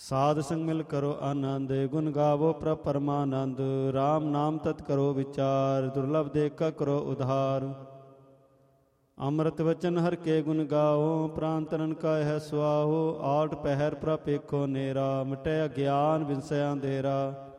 ਸਾਧ ਸੰਗ ਮਿਲ ਕਰੋ ਆਨੰਦ, ਗੁਣ ਗਾਵੋ ਪ੍ਰਭ ਪਰਮਾਨੰਦ। RAM ਨਾਮ ਤਤ ਕਰੋ ਵਿਚਾਰ, ਦੁਰਲਭ ਦੇਖ ਕਾ ਕਰੋ ਉਧਾਰ। ਅੰਮ੍ਰਿਤ ਵਚਨ ਹਰ ਕੇ ਗੁਣ ਗਾਓ, ਪ੍ਰਾਨ ਤਰਨ ਕਾ ਹੈ ਸੁਆਹੋ। ਆਠ ਪਹਿਰ ਪ੍ਰਭ ਏਕੋ ਨੇਰਾ, ਮਿਟੇ ਅਗਿਆਨ ਬਿਨਸੈ ਅੰਧੇਰਾ।